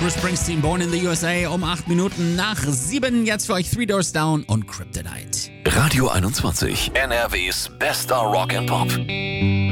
Bruce Springsteen, Born in the USA, um 8 Minuten nach 7. Jetzt für euch Three Doors Down und Kryptonite. Radio 21, NRWs bester Rock and Pop.